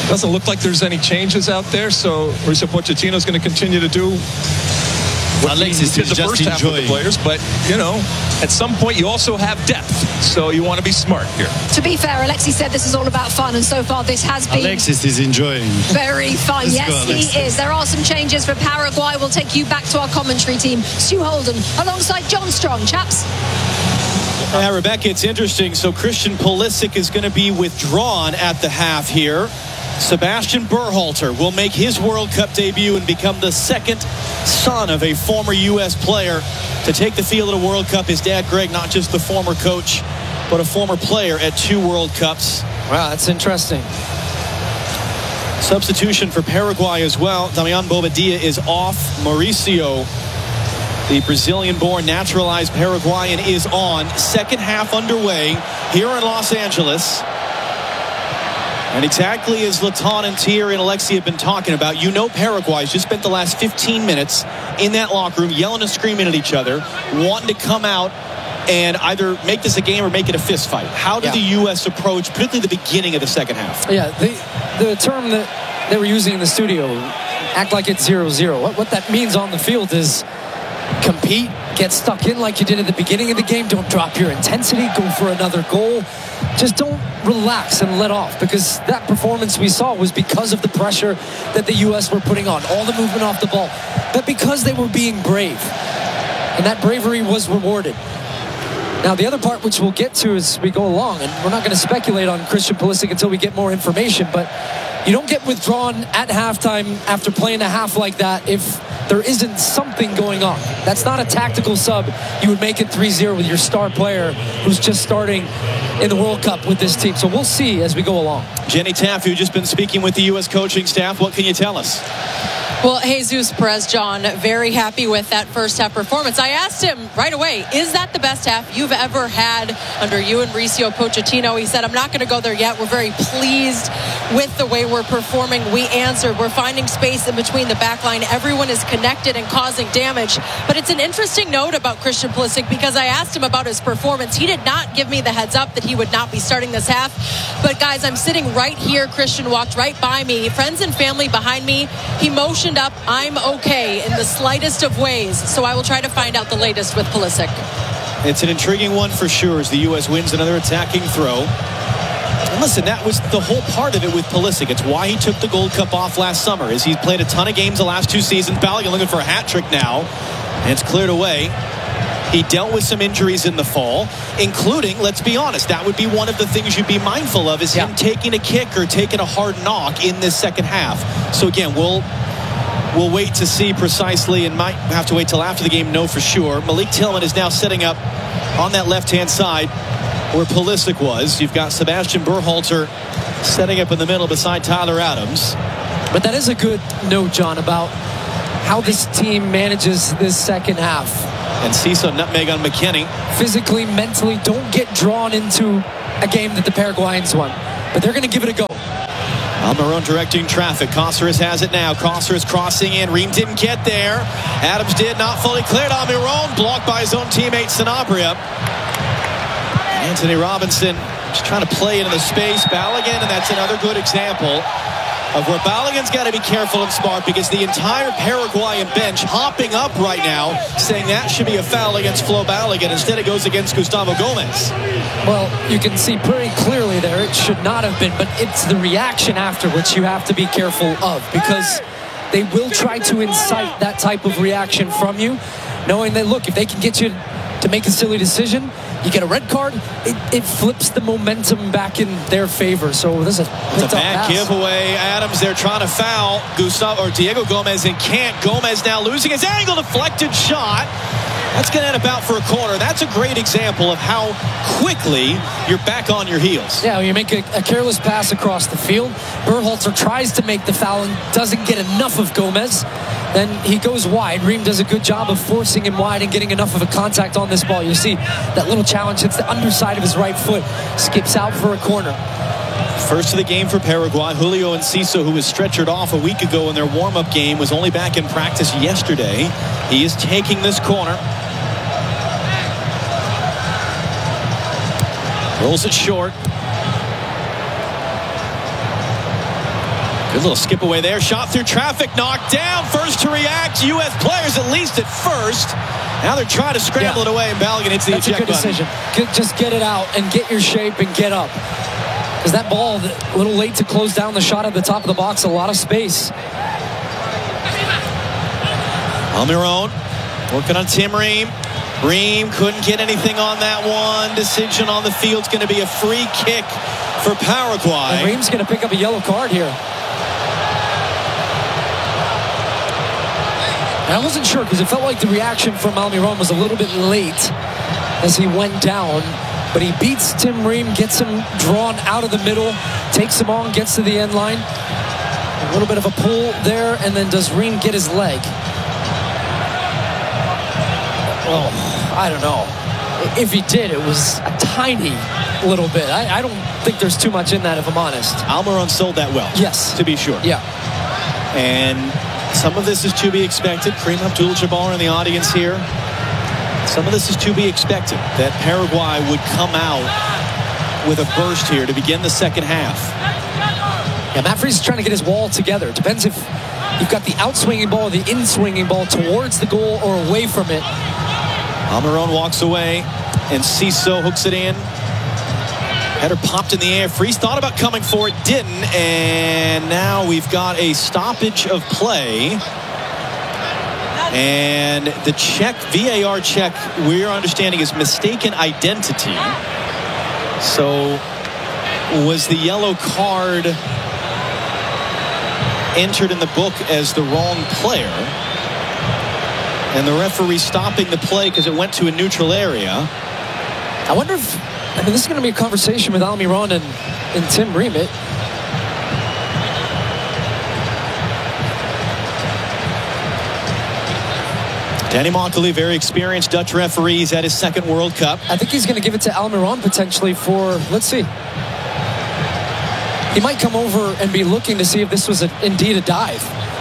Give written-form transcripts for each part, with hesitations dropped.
Doesn't look like there's any changes out there, so Mauricio Pochettino is going to continue to do what Alexis he did is the just first half with the enjoying. players. But, you know, at some point you also have depth, so you want to be smart here. To be fair, Alexis said this is all about fun, and so far this has been Alexis is enjoying. very fun. Let's Yes, go, Alexis. he is. There are some changes for Paraguay. We'll take you back to our commentary team. Stu Holden alongside John Strong. Chaps. Yeah, Rebecca, it's interesting. So Christian Pulisic is going to be withdrawn at the half here. Sebastian Berhalter will make his World Cup debut and become the second son of a former U.S. player to take the field at a World Cup. His dad, Greg, not just the former coach, but a former player at 2 World Cups. Wow, that's interesting. Substitution for Paraguay as well. Damian Bobadilla is off. Mauricio, the Brazilian-born naturalized Paraguayan, is on. Second half underway here in Los Angeles. And exactly as Latan and Thierry and Alexi have been talking about, you know Paraguay's just spent the last 15 minutes in that locker room yelling and screaming at each other, wanting to come out and either make this a game or make it a fist fight. How did the U.S. approach, particularly the beginning of the second half? Yeah, the term that they were using in the studio, act like it's 0-0. What that means on the field is compete, get stuck in like you did at the beginning of the game. Don't drop your intensity, go for another goal. Just don't relax and let off, because that performance we saw was because of the pressure that the U.S. were putting on, all the movement off the ball, but because they were being brave, and that bravery was rewarded. Now, the other part, which we'll get to as we go along, and we're not going to speculate on Christian Pulisic until we get more information, but you don't get withdrawn at halftime after playing a half like that if there isn't something going on. That's not a tactical sub. You would make it 3-0 with your star player who's just starting in the World Cup with this team. So we'll see as we go along. Jenny Taff, who's just been speaking with the U.S. coaching staff, what can you tell us? Well, Jesus Perez, John, very happy with that first half performance. I asked him right away, is that the best half you've ever had under you and Mauricio Pochettino? He said, I'm not going to go there yet. We're very pleased with the way we're performing. We answered. We're finding space in between the back line. Everyone is connected and causing damage. But it's an interesting note about Christian Pulisic, because I asked him about his performance. He did not give me the heads up that he would not be starting this half. But guys, I'm sitting right here. Christian walked right by me. Friends and family behind me. He motioned up, I'm okay, in the slightest of ways. So I will try to find out the latest with Pulisic. It's an intriguing one for sure as the U.S. wins another attacking throw. And listen, that was the whole part of it with Pulisic. It's why he took the Gold Cup off last summer, is he's played a ton of games the last 2 seasons. Balogun looking for a hat trick now, and it's cleared away. He dealt with some injuries in the fall, including, let's be honest, that would be one of the things you'd be mindful of, is him taking a kick or taking a hard knock in this second half. So again, we'll wait to see precisely, and might have to wait till after the game, know for sure. Malik Tillman is now setting up on that left-hand side where Pulisic was. You've got Sebastian Berhalter setting up in the middle beside Tyler Adams. But that is a good note, John, about how this team manages this second half. And Cisa nutmeg on McKennie. Physically, mentally, don't get drawn into a game that the Paraguayans won. But they're going to give it a go. Almiron directing traffic. Cáceres has it now. Cáceres crossing in. Ream didn't get there. Adams did, not fully cleared. Almiron blocked by his own teammate Sanabria. Anthony Robinson just trying to play into the space. Balogun, and that's another good example of where Balogun's got to be careful and smart, because the entire Paraguayan bench hopping up right now saying that should be a foul against Flo Balogun. Instead it goes against Gustavo Gomez. Well, you can see pretty clearly there it should not have been, but it's the reaction after which you have to be careful of, because they will try to incite that type of reaction from you, knowing that, look, if they can get you to make a silly decision, you get a red card, it flips the momentum back in their favor. So this is a bad giveaway. Adams there trying to foul Diego Gomez, and can't. Gomez now losing his angle, deflected shot. That's going to end about for a corner. That's a great example of how quickly you're back on your heels. Yeah, you make a careless pass across the field. Berhalter tries to make the foul and doesn't get enough of Gomez. Then he goes wide. Ream does a good job of forcing him wide and getting enough of a contact on this ball. You see that little challenge hits the underside of his right foot. Skips out for a corner. First of the game for Paraguay. Julio Enciso, who was stretchered off a week ago in their warm-up game, was only back in practice yesterday. He is taking this corner. Rolls it short. Good little skip away there. Shot through traffic, knocked down. First to react. U.S. players at least at first. Now they're trying to scramble it away, and Balogun hits the That's eject a good button. decision. Just get it out and get your shape and get up. Because that ball, a little late to close down the shot at the top of the box. A lot of space. Almiron working on Tim Ream. Ream couldn't get anything on that one. Decision on the field's going to be a free kick for Paraguay. And Ream's going to pick up a yellow card here. And I wasn't sure because it felt like the reaction from Almiron was a little bit late as he went down. But he beats Tim Ream, gets him drawn out of the middle, takes him on, gets to the end line. A little bit of a pull there, and then does Ream get his leg? Oh, I don't know. If he did, it was a tiny little bit. I don't think there's too much in that, if I'm honest. Almiron sold that well. Yes. To be sure. Yeah. And some of this is to be expected. Kareem Abdul-Jabbar in the audience here. Some of this is to be expected, that Paraguay would come out with a burst here to begin the second half. Yeah, Matt Freese is trying to get his wall together. Depends if you've got the outswinging ball or the in-swinging ball towards the goal or away from it. Almiron walks away, and Ciso hooks it in. Header popped in the air. Freese thought about coming for it, didn't, and now we've got a stoppage of play. And the check, VAR check, we're understanding is mistaken identity. So was the yellow card entered in the book as the wrong player? And the referee stopping the play because it went to a neutral area. I wonder if, I mean, this is going to be a conversation with Almiron and Tim Ream. Danny Monkeley, very experienced Dutch referee. He's at his second World Cup. I think he's going to give it to Almiron potentially for, let's see. He might come over and be looking to see if this was indeed a dive.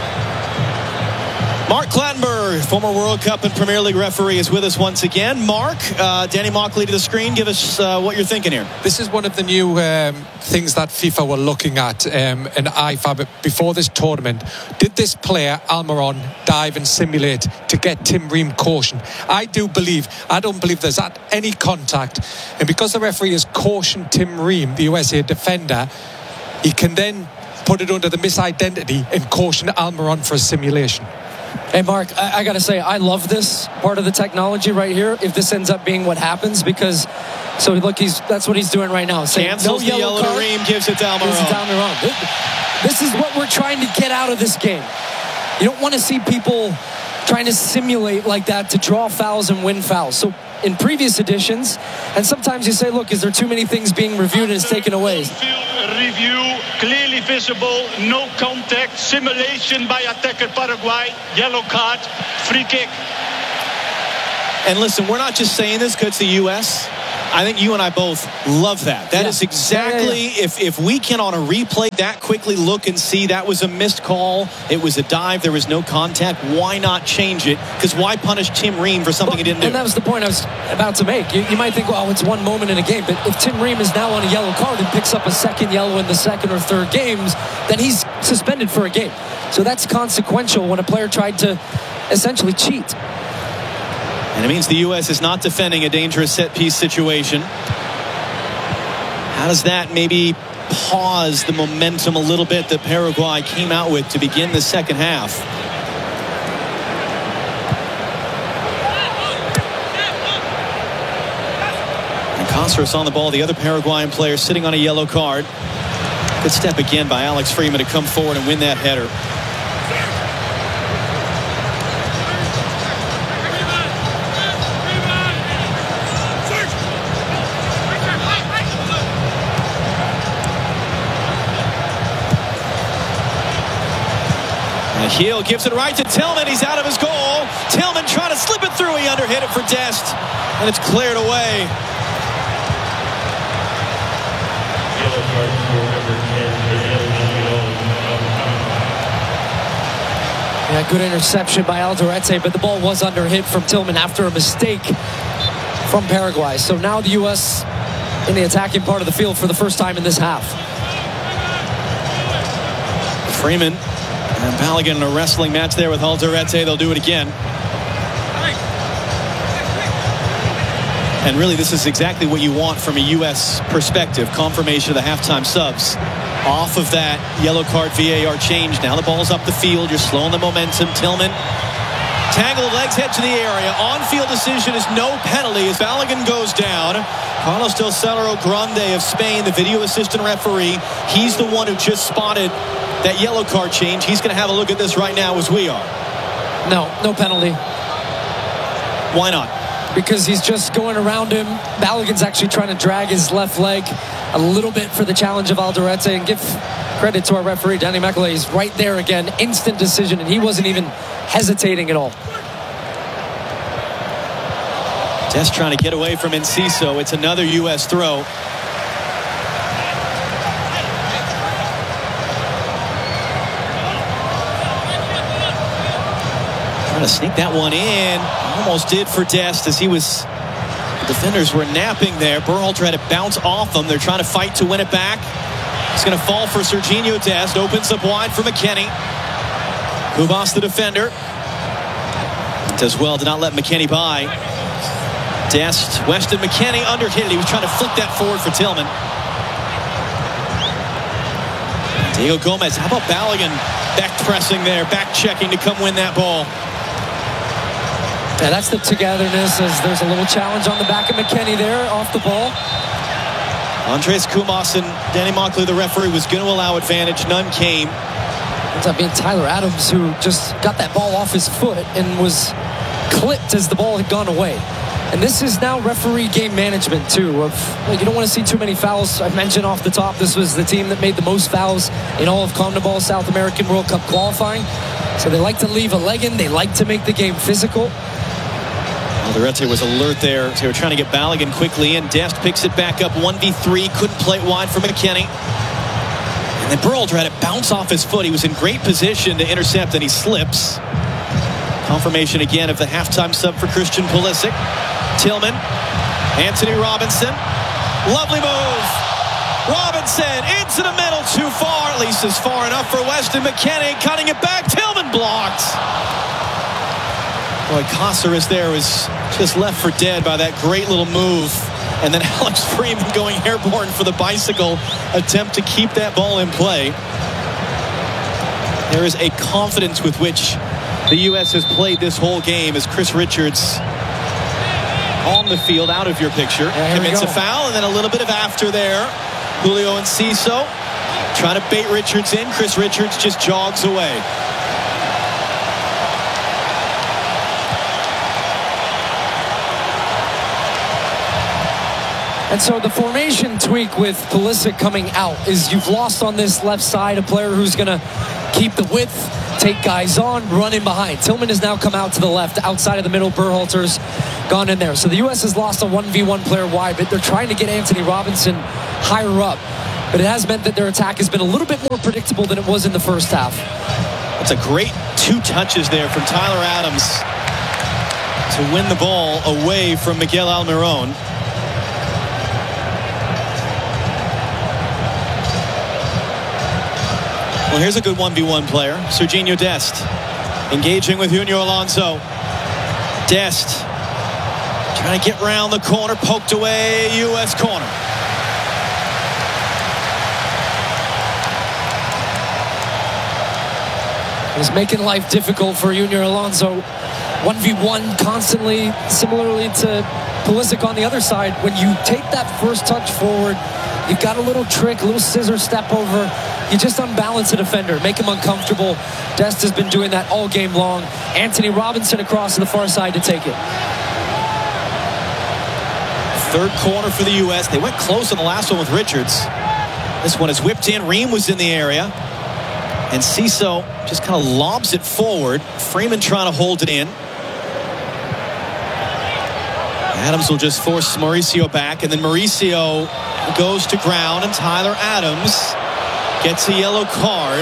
Mark Clattenburg, former World Cup and Premier League referee, is with us once again. Mark, Danny Monkeley to the screen. Give us what you're thinking here. This is one of the new things that FIFA were looking at in IFAB before this tournament. Did this player, Almiron, dive and simulate to get Tim Ream caution? I don't believe there's any contact. And because the referee has cautioned Tim Ream, the USA defender, he can then put it under the misidentity and caution Almiron for a simulation. Hey, Mark, I got to say, I love this part of the technology right here, if this ends up being what happens, because, so look, that's what he's doing right now. Saying, cancels no the yellow card, to Ream, gives it to Almiron. gives it to Almiron. This is what we're trying to get out of this game. You don't want to see people trying to simulate like that to draw fouls and win fouls. So in previous editions, and sometimes you say, look, is there too many things being reviewed and it's taken away? Review, clearly visible, no contact, simulation by attacker Paraguay, yellow card, free kick. And listen, we're not just saying this because it's the U.S. I think you and I both love that. That is exactly, if we can on a replay that quickly look and see that was a missed call, it was a dive, there was no contact, why not change it? Because why punish Tim Ream for something he didn't do? And that was the point I was about to make. You might think, well, it's one moment in a game, but if Tim Ream is now on a yellow card and picks up a second yellow in the second or third games, then he's suspended for a game. So that's consequential when a player tried to essentially cheat. And it means the U.S. is not defending a dangerous set-piece situation. How does that maybe pause the momentum a little bit that Paraguay came out with to begin the second half? And Castros on the ball, the other Paraguayan player sitting on a yellow card. Good step again by Alex Freeman to come forward and win that header. Heel gives it right to Tillman. He's out of his goal. Tillman trying to slip it through. He underhit it for Dest. And it's cleared away. Yeah, good interception by Alderete, but the ball was underhit from Tillman after a mistake from Paraguay. So now the U.S. in the attacking part of the field for the first time in this half. Freeman and Balogun in a wrestling match there with Alderete. They'll do it again. And really, this is exactly what you want from a U.S. perspective. Confirmation of the halftime subs. Off of that yellow card VAR change. Now the ball's up the field. You're slowing the momentum. Tillman. Tangled legs head to the area. On-field decision is no penalty as Balogun goes down. Carlos del Cerro Grande of Spain, the video assistant referee. He's the one who just spotted that yellow card change. He's going to have a look at this right now as we are. No penalty. Why not? Because he's just going around him. Balogun's actually trying to drag his left leg a little bit for the challenge of Alderete. And give credit to our referee, Danny McAulay. He's right there again. Instant decision, and he wasn't even hesitating at all. Dest trying to get away from Enciso. It's another U.S. throw. Trying to sneak that one in. Almost did for Dest as the defenders were napping there. Berhalter had to bounce off them. They're trying to fight to win it back. It's going to fall for Serginho Dest. Opens up wide for McKennie. Kubas, the defender, does well to not let McKennie by. Dest, Weston McKennie underhit it. He was trying to flick that forward for Tillman. Diego Gomez. How about Balogun back pressing there, back checking to come win that ball. Yeah, that's the togetherness as there's a little challenge on the back of McKennie there off the ball. Andres Kumas and Danny Mockley, the referee, was going to allow advantage. None came. Ends up being Tyler Adams who just got that ball off his foot and was clipped as the ball had gone away. And this is now referee game management too. You don't want to see too many fouls. I mentioned off the top, this was the team that made the most fouls in all of CONMEBOL South American World Cup qualifying. So they like to leave a leg in. They like to make the game physical. Alderete was alert there. So they were trying to get Balogun quickly in. Dest picks it back up 1v3. Couldn't play it wide for McKennie. And then Berhalter had to bounce off his foot. He was in great position to intercept, and he slips. Confirmation again of the halftime sub for Christian Pulisic. Tillman. Anthony Robinson. Lovely move. Robinson into the middle, too far. At least is far enough for Weston McKennie. Cutting it back. Tillman blocked. Boy, Caceres there was just left for dead by that great little move. And then Alex Freeman going airborne for the bicycle attempt to keep that ball in play. There is a confidence with which the U.S. has played this whole game as Chris Richards on the field, out of your picture. Commits a foul, and then a little bit of after there. Julio Enciso trying to bait Richards in. Chris Richards just jogs away. And so the formation tweak with Pulisic coming out is you've lost on this left side a player who's going to keep the width, take guys on, run in behind. Tillman has now come out to the left, outside of the middle. Berhalter's gone in there. So the U.S. has lost a 1v1 player wide, but they're trying to get Anthony Robinson higher up. But it has meant that their attack has been a little bit more predictable than it was in the first half. That's a great 2 touches there from Tyler Adams to win the ball away from Miguel Almiron. Well, here's a good 1v1 player. Serginho Dest engaging with Junior Alonso. Dest trying to get around the corner, poked away, U.S. corner. It's making life difficult for Junior Alonso. 1v1 constantly, similarly to Pulisic on the other side. When you take that first touch forward, you've got a little trick, a little scissor step over. You just unbalance a defender, make him uncomfortable. Dest has been doing that all game long. Anthony Robinson across to the far side to take it. Third corner for the U.S. They went close on the last one with Richards. This one is whipped in. Ream was in the area. And Ciso just kind of lobs it forward. Freeman trying to hold it in. Adams will just force Mauricio back. And then Mauricio goes to ground. And Tyler Adams gets a yellow card.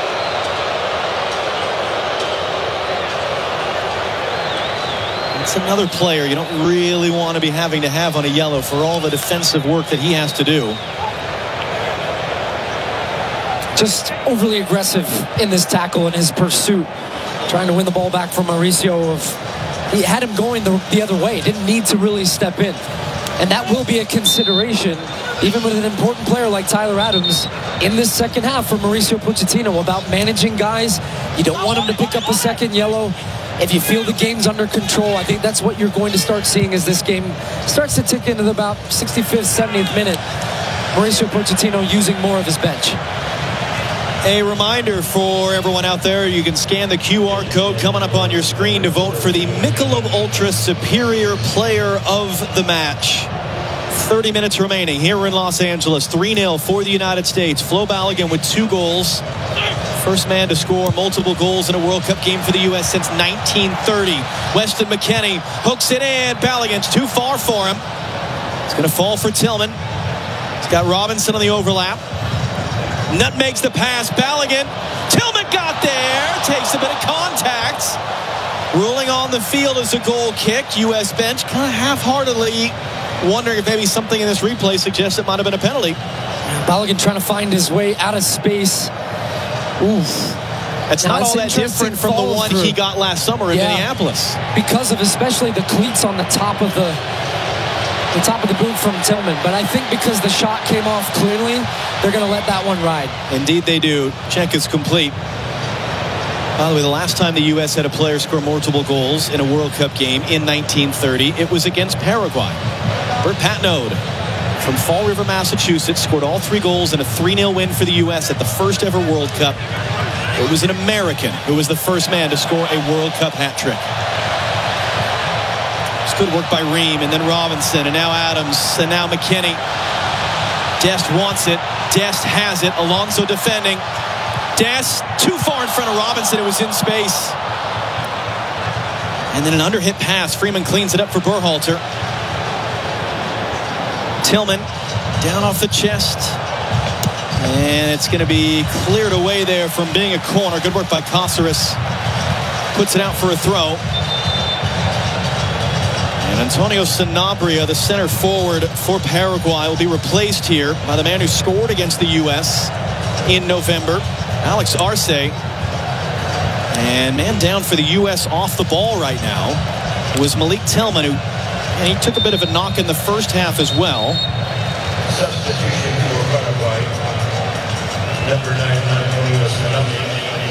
It's another player you don't really want to be having to have on a yellow for all the defensive work that he has to do. just overly aggressive in this tackle and his pursuit, trying to win the ball back from Mauricio. He had him going the other way, didn't need to really step in. And that will be a consideration, even with an important player like Tyler Adams, in this second half for Mauricio Pochettino, about managing guys. You don't want him to pick up a second yellow. If you feel the game's under control, I think that's what you're going to start seeing as this game starts to tick into the about 65th, 70th minute. Mauricio Pochettino using more of his bench. A reminder for everyone out there, you can scan the QR code coming up on your screen to vote for the Michelob Ultra Superior Player of the Match. 30 minutes remaining here in Los Angeles. 3-0 for the United States. Flo Balogun with 2 goals. First man to score multiple goals in a World Cup game for the U.S. since 1930. Weston McKennie hooks it in. Balogun's too far for him. It's going to fall for Tillman. He's got Robinson on the overlap. Nutmegs the pass. Balogun. Tillman got there. Takes a bit of contact. Ruling on the field as a goal kick. U.S. bench kind of half-heartedly wondering if maybe something in this replay suggests it might have been a penalty. Balogun trying to find his way out of space. Oof. That's not all that different from the one he got last summer in Minneapolis. Because of especially the cleats on the top of the boot from Tillman. But I think because the shot came off cleanly, they're going to let that one ride. Indeed they do. Check is complete. By the way, the last time the U.S. had a player score multiple goals in a World Cup game in 1930, it was against Paraguay. Bert Patnode from Fall River, Massachusetts, scored all 3 goals in a 3-0 win for the U.S. at the first ever World Cup. It was an American who was the first man to score a World Cup hat trick. It's good work by Ream, and then Robinson, and now Adams, and now McKennie. Dest wants it. Dest has it. Alonso defending. Dest too far in front of Robinson. It was in space. And then an under-hit pass. Freeman cleans it up for Berhalter. Tillman down off the chest. And it's going to be cleared away there from being a corner. Good work by Cáceres. Puts it out for a throw. And Antonio Sanabria, the center forward for Paraguay, will be replaced here by the man who scored against the U.S. in November, Alex Arce. And man down for the U.S. off the ball right now was Malik Tillman, who he took a bit of a knock in the first half as well. Substitution for Paraguay. Number 9, Antonio Sanabria.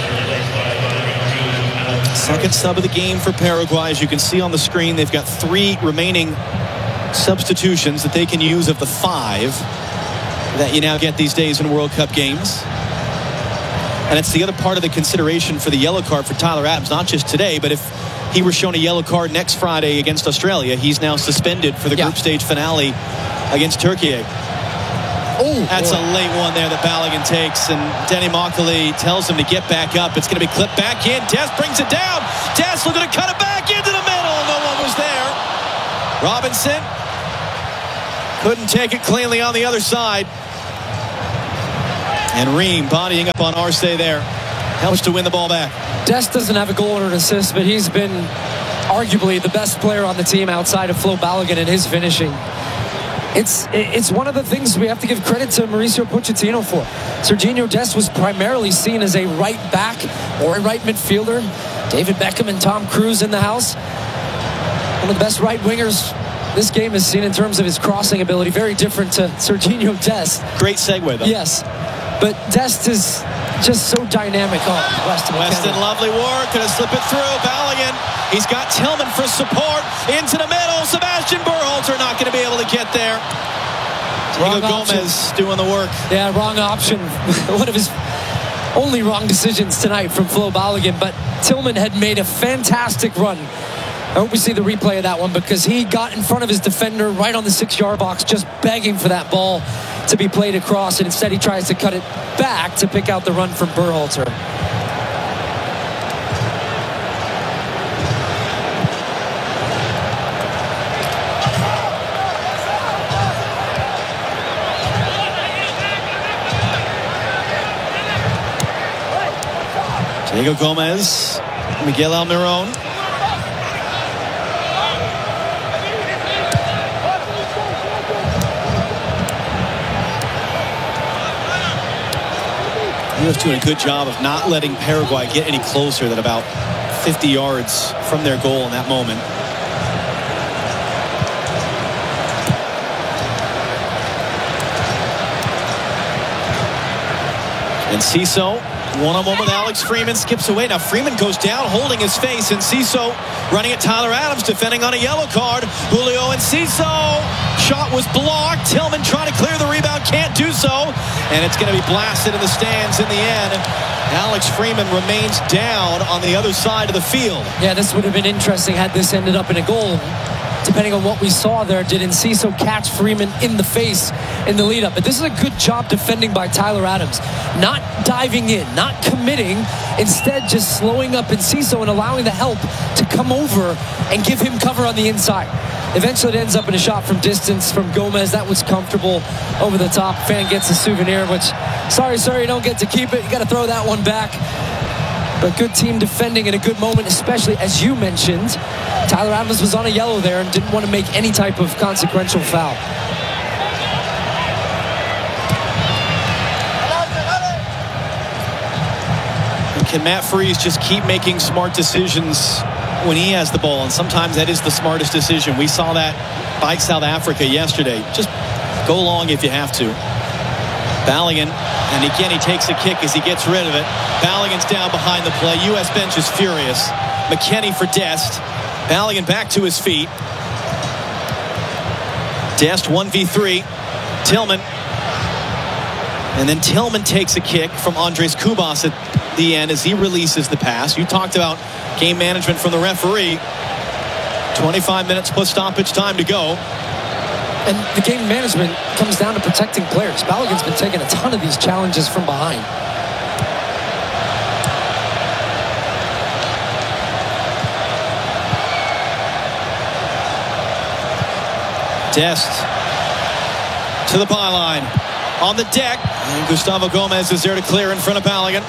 Second sub of the game for Paraguay. As you can see on the screen, they've got 3 remaining substitutions that they can use of the 5 that you now get these days in World Cup games. And it's the other part of the consideration for the yellow card for Tyler Adams, not just today, but if he were shown a yellow card next Friday against Australia, he's now suspended for the group stage finale against Turkey. That's a late one there that Balogun takes, and Denny Makali tells him to get back up. It's going to be clipped back in. Dest brings it down. Dest looking to cut it back into the middle. No one was there. Robinson couldn't take it cleanly on the other side. And Ream bodying up on Arce there. Helps to win the ball back. Dest doesn't have a goal or an assist, but he's been arguably the best player on the team outside of Flo Balogun in his finishing. It's one of the things we have to give credit to Mauricio Pochettino for. Sergiño Dest was primarily seen as a right back or a right midfielder. David Beckham and Tom Cruise in the house. One of the best right wingers this game has seen in terms of his crossing ability. Very different to Sergiño Dest. Great segue, though. Yes. But Dest is just so dynamic on Weston. Weston, lovely work. Gonna slip it through. Balogun. He's got Tillman for support. Into the middle. Sebastian Berhalter not going to be able to get there. Diego Gomez doing the work. Yeah, wrong option. One of his only wrong decisions tonight from Flo Balogun. But Tillman had made a fantastic run. I hope we see the replay of that one, because he got in front of his defender right on the 6-yard box, just begging for that ball to be played across, and instead he tries to cut it back to pick out the run from Berhalter. Diego Gomez, Miguel Almiron. U.S. doing a good job of not letting Paraguay get any closer than about 50 yards from their goal in that moment. And Ciso, one-on-one with Alex Freeman, skips away. Now Freeman goes down holding his face, and Ciso running at Tyler Adams, defending on a yellow card. Julio and Ciso. Shot was blocked. Tillman trying to clear the rebound, can't do so. And it's going to be blasted in the stands in the end. Alex Freeman remains down on the other side of the field. Yeah, this would have been interesting had this ended up in a goal. Depending on what we saw there, did Enciso catch Freeman in the face in the lead-up? But this is a good job defending by Tyler Adams. Not diving in, not committing, instead just slowing up Enciso and allowing the help to come over and give him cover on the inside. Eventually it ends up in a shot from distance from Gomez. That was comfortable over the top. Fan gets a souvenir, which, sorry, you don't get to keep it. You got to throw that one back. But good team defending in a good moment, especially as you mentioned. Tyler Adams was on a yellow there and didn't want to make any type of consequential foul. Can Matt Freese just keep making smart decisions when he has the ball? And sometimes that is the smartest decision. We saw that by South Africa yesterday. Just go long if you have to. Balogun, and again he takes a kick as he gets rid of it. Balogun's down behind the play. U.S. bench is furious. McKennie for Dest. Balogun back to his feet. Dest 1v3. Tillman. And then Tillman takes a kick from Andres Kubas at the end as he releases the pass. You talked about game management from the referee. 25 minutes plus stoppage time to go. And the game management comes down to protecting players. Balogun's been taking a ton of these challenges from behind. Dest to the byline. On the deck. And Gustavo Gomez is there to clear in front of Balogun.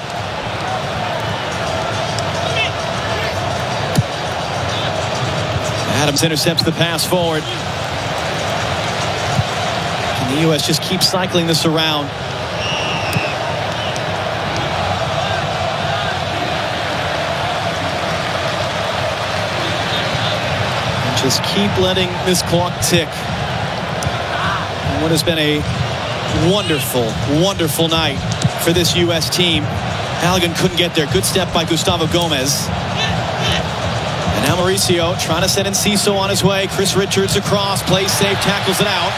Adams intercepts the pass forward. And the U.S. just keeps cycling this around. And just keep letting this clock tick. And what has been a wonderful night for this U.S. team. Balogun couldn't get there. Good step by Gustavo Gomez. And now Mauricio trying to set Enciso on his way. Chris Richards across, plays safe, tackles it out.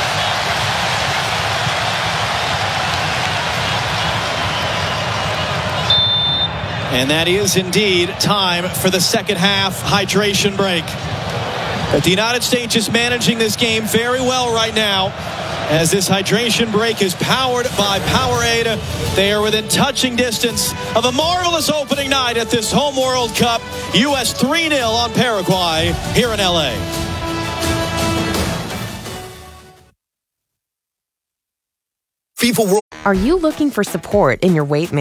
And that is indeed time for the second half hydration break. But the United States is managing this game very well right now, as this hydration break is powered by Powerade. They are within touching distance of a marvelous opening night at this home World Cup. U.S. 3-0 on Paraguay here in L.A. Are you looking for support in your weight management?